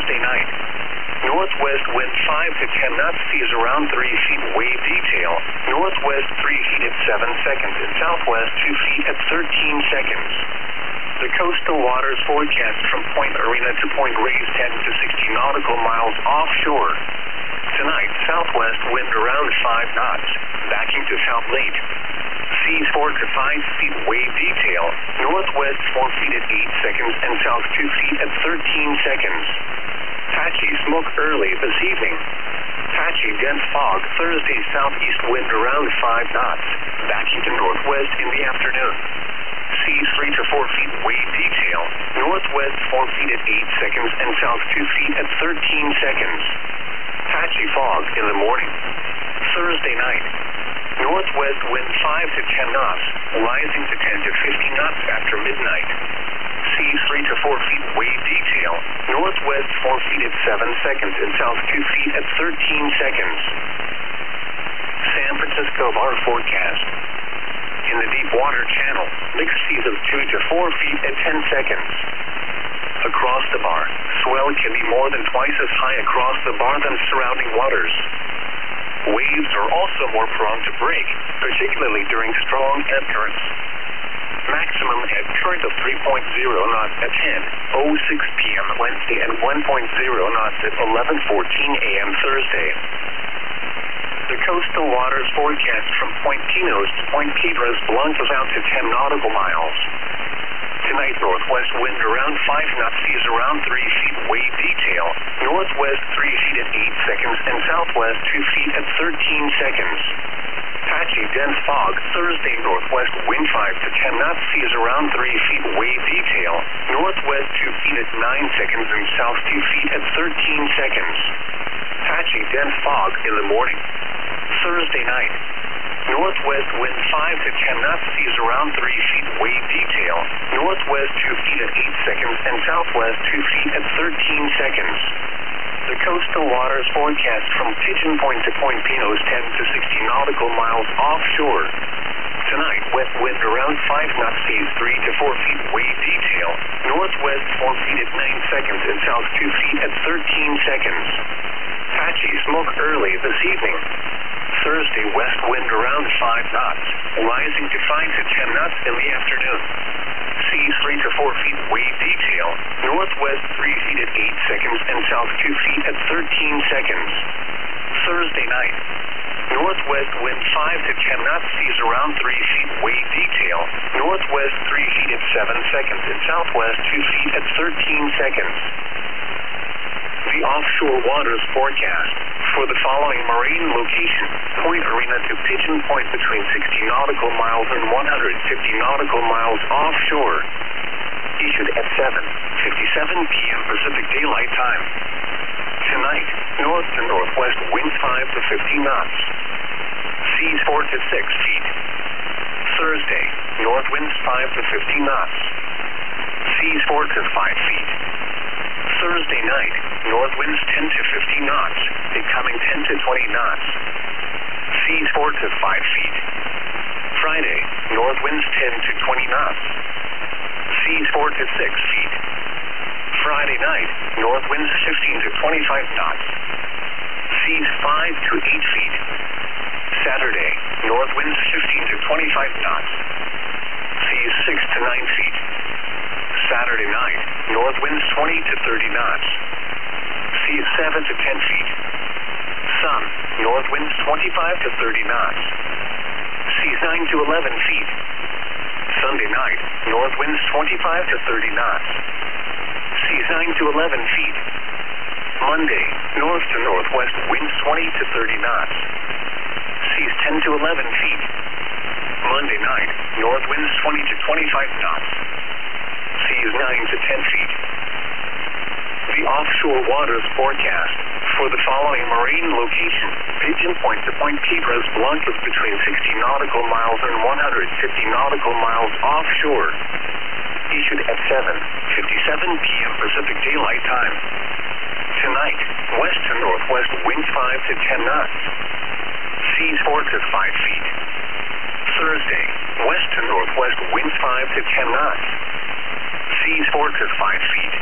Thursday night. Northwest wind 5 to 10 knots, seas around 3 feet, wave detail. Northwest 3 feet at 7 seconds, and southwest 2 feet at 13 seconds. The coastal waters forecast from Point Arena to Point Reyes 10 to 60 nautical miles offshore. Tonight, southwest wind around 5 knots, backing to south late. Seas 4 to 5 feet, wave detail. Northwest 4 feet at 8 seconds, and south 2 feet at 13 seconds. Patchy smoke early this evening. Patchy dense fog Thursday, southeast wind around 5 knots, backing to northwest in the afternoon. Seas 3 to 4 feet, wave detail. Northwest 4 feet at 8 seconds, and south 2 feet at 13 seconds. Patchy fog in the morning. Thursday night. Northwest wind 5 to 10 knots, rising to 10 to 15 knots after midnight. Seas 3 to 4 feet, wave detail. Northwest 4 feet at 7 seconds, and south 2 feet at 13 seconds. San Francisco bar forecast. In the deep water channel, mixed seas of 2 to 4 feet at 10 seconds. Across the bar, swell can be more than twice as high across the bar than surrounding waters. Waves are also more prone to break, particularly during strong ebb currents. Maximum ebb current of 3.0 knots at 10:06 p.m. Wednesday and 1.0 knots at 11:14 a.m. Thursday. The coastal waters forecast from Point Pinos to Point Piedras Blancas out to 10 nautical miles. Tonight, northwest wind around 5 knots, seas around 3 feet, wave detail. Northwest 3 feet at 8 seconds, and southwest 2 feet at 13 seconds. Patchy dense fog Thursday, northwest wind 5 to 10 knots, seas around 3 feet, wave detail. Northwest 2 feet at 9 seconds, and south 2 feet at 13 seconds. Patchy dense fog in the morning. Thursday night. Northwest wind 5 to 10 knots, seas around 3 feet, wave detail. Northwest 2 feet at 8 seconds, and southwest 2 feet at 13 seconds. The coastal waters forecast from Pigeon Point to Point Pinos 10 to 60 nautical miles offshore. Tonight, west wind around 5 knots, seas 3 to 4 feet, wave detail. Northwest 4 feet at 9 seconds, and south 2 feet at 13 seconds. Patchy smoke early this evening. Thursday, west wind around 5 knots, rising to 5 to 10 knots in the afternoon. Seas 3 to 4 feet, wave detail. Northwest 3 feet at 8 seconds, and south 2 feet at 13 seconds. Thursday night. Northwest wind 5 to 10 knots, seas around 3 feet, wave detail. Northwest 3 feet at 7 seconds, and southwest 2 feet at 13 seconds. The offshore waters forecast for the following marine location: Point Arena to Pigeon Point between 60 nautical miles and 150 nautical miles offshore. Issued at 7:57 p.m. Pacific Daylight Time. Tonight, north to northwest winds 5 to 15 knots. Seas 4 to 6 feet. Thursday, north winds 5 to 15 knots. Seas 4 to 5 feet. Thursday night, north winds 10 to 15 knots, becoming 10 to 20 knots. Seas 4 to 5 feet. Friday, north winds 10 to 20 knots. Seas 4 to 6 feet. Friday night, north winds 15 to 25 knots. Seas 5 to 8 feet. Saturday, north winds 15 to 25 knots. Seas 6 to 9 feet. Saturday night, north winds 20 to 30 knots. Seas 7 to 10 feet. Sun, north winds 25 to 30 knots. Seas 9 to 11 feet. Sunday night, north winds 25 to 30 knots. Seas 9 to 11 feet. Monday, north to northwest winds 20 to 30 knots. Seas 10 to 11 feet. Monday night, north winds 20 to 25 knots. Seas 9 to 10 feet. The offshore waters forecast for the following marine location: Pigeon Point to Point Piedras Blancas between 60 nautical miles and 150 nautical miles offshore. Issued at 7:57 p.m. Pacific Daylight Time. Tonight, west to northwest winds 5 to 10 knots. Seas 4 to 5 feet. Thursday, west to northwest winds 5 to 10 knots. Seas 4 to 5 feet.